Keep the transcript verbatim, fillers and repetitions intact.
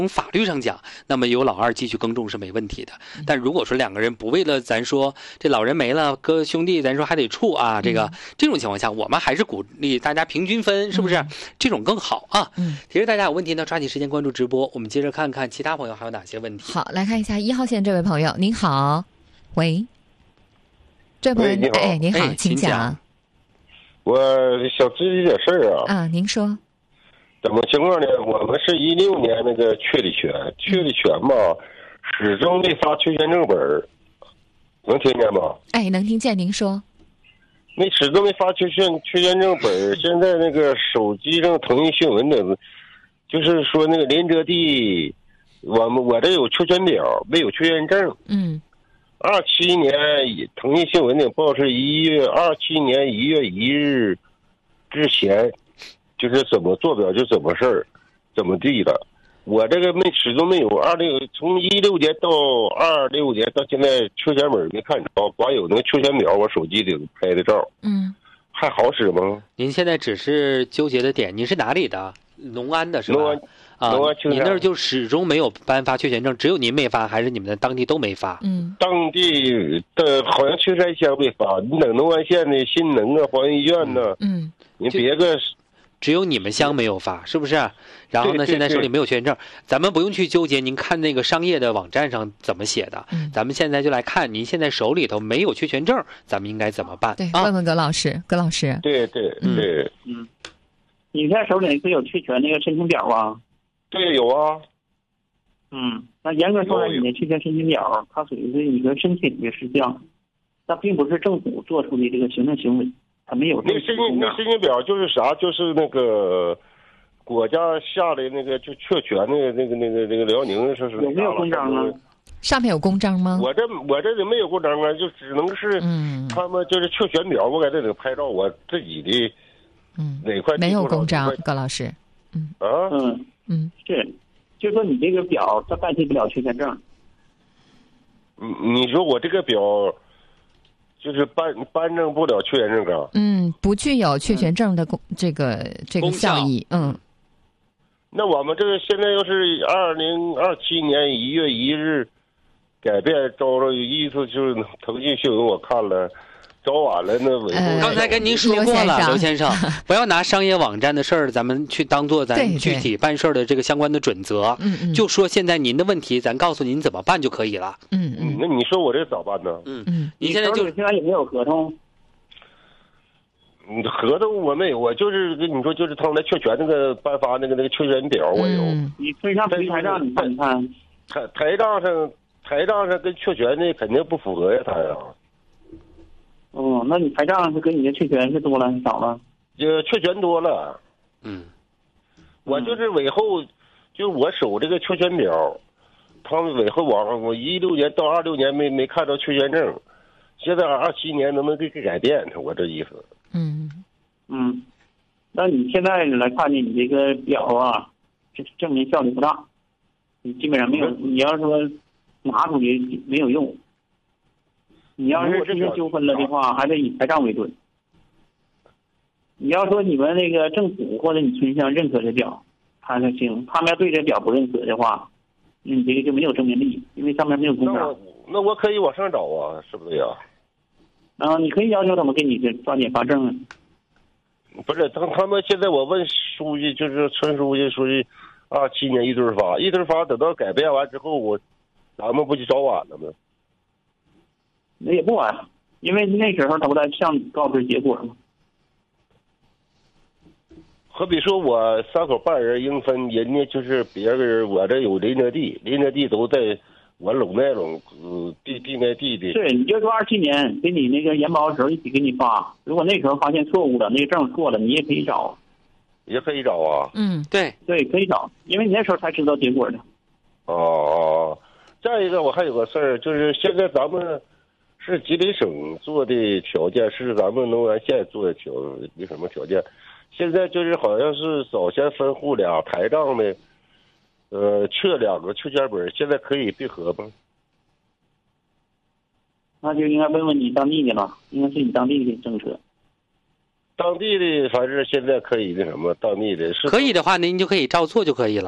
从法律上讲，那么由老二继续耕种是没问题的。但如果说两个人不为了咱说这老人没了，哥兄弟咱说还得处啊，这个、嗯、这种情况下，我们还是鼓励大家平均分，是不是？嗯、这种更好啊。嗯，其实大家有问题呢，抓紧时间关注直播，我们接着看看其他朋友还有哪些问题。 好，来看一下一号线这位朋友，您好，喂，这位朋友， 你好， 哎，您好， 哎、 请讲。 我想咨询点事儿啊。 啊，您说。 怎么情况呢？我们是一六年那个确的权，确的权吧，始终没发确权证本，能听见吗？ 哎，能听见，您说。 那始终没发确权确权证本，现在那个手机上腾讯新闻的，就是说那个林泽地，我们我这有确权表，没有确权证。 嗯。 二七年腾讯新闻的报是一月二七年一月一日之前。就是怎么做表就怎么事儿，怎么地了。我这个没始终没有二六，从一六年到二六年到现在确权本没看着，光有那个确权表，我手机里拍的照。 嗯， 还好使吗？ 您现在只是纠结的点，您是哪里的？农安的是吧？ 农安啊， 农安你那儿就始终没有颁发确权证，只有您没发，还是你们的当地都没发？ 嗯， 当地的好像秋山乡没发，你等农安县的新能啊、黄医院呢， 嗯， 你别个。 只有你们乡没有发，是不是？然后呢， 对对对现在手里没有确权证，咱们不用去纠结。您看那个商业的网站上怎么写的， 嗯、 咱们现在就来看，您现在手里头没有确权证，咱们应该怎么办？ 对， 啊、 问问葛老师，葛老师。 对对对， 嗯，你现在手里不有确权那个申请表啊？ 对，有啊。 嗯，那严格说来，你的确权申请表，它属于是一个申请的事项，它并不是政府做出的这个行政行为。没有那申请那申请表就是啥？就是那个国家下的那个就确权那个那个那个那个辽宁是是有没有公章啊？ 上面有公章吗？ 我这我这里没有公章啊，就只能是嗯， 他们就是确权表，我在这里拍照我自己的嗯哪块没有公章，葛老师。 嗯啊嗯嗯是，就说你这个表它代替不了确权证。 你你说我这个表。就是颁颁证不了确权证啊， 嗯，不具有确权证的公、嗯、这个这个效益，嗯。 那我们这个现在要是二零二七年一月一日改变招了，意思就是腾讯新闻我看了，早晚了那尾后。 刚才跟您说过了，刘先生，不要拿商业网站的事儿，咱们去当做咱具体办事的这个相关的准则。 嗯嗯。 就说现在您的问题，咱告诉您怎么办就可以了。 嗯嗯。 那你说我这咋办呢？ 嗯嗯。你现在就现在有没有合同？ 嗯，合同我没有，我就是跟你说，就是他们来确权那个颁发那个那个确权表我有。 嗯、 你推上台账，你看你看。 台台账上台账上跟确权的肯定不符合呀，他呀。 哦，那你台账是跟你的确权是多了还是少了？ 呃，确权多了。 嗯， 我就是尾后，就是我手这个确权表，他们尾后往我一六年到二六年没没看到确权证，现在二七年能不能给给改变？我这意思。 嗯嗯，那你现在来看见你这个表啊，这证明效率不大，你基本上没有。你要说拿出去没有用。你要是出现纠纷了的话，还得以台账为准。你要说你们那个政府或者你村乡认可这表，他才行。他们要对这表不认可的话，你这个就没有证明力，因为上面没有公章。 那我那我可以往上找啊，是不是呀？ 啊，你可以要求他们给你这抓紧发证啊。 不是，他他们现在我问书记，就是村书记，书记二七年一堆发，一堆发，等到改变完之后，我咱们不就早晚了吗？ 那也不晚，因为那时候他不在向你告知结果吗？ 好比说我三口半人应分，人家就是别人，我这有林泽地，林泽地都在我垄那垄，呃，地地那地的。 对，你就说二七年给你那个研保的时候一起给你发，如果那时候发现错误了，那个证错了，你也可以找。 也可以找啊。 嗯， 对对，可以找，因为你那时候才知道结果的。 哦哦，再一个我还有个事儿，就是现在咱们是吉林省做的条件，是咱们农安县做的条有什么条件？现在就是好像是早先分户俩台账的，呃，确两个确权本，现在可以闭合吗？ 那就应该问问你当地的了，应该是你当地的政策。 当地的反正现在可以那什么，当地的是可以的话，您就可以照做就可以了。